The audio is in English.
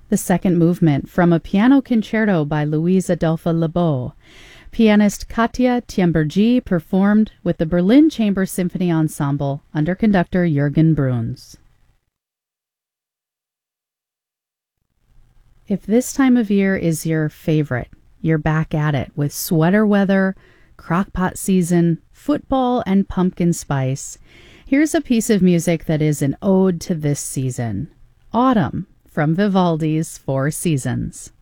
The second movement from a piano concerto by Louise Adolphe Lebeau. Pianist Katja Tiembergi performed with the Berlin Chamber Symphony Ensemble under conductor Jürgen Bruns. If this time of year is your favorite, you're back at it with sweater weather, crockpot season, football, and pumpkin spice. Here's a piece of music that is an ode to this season. Autumn from Vivaldi's Four Seasons.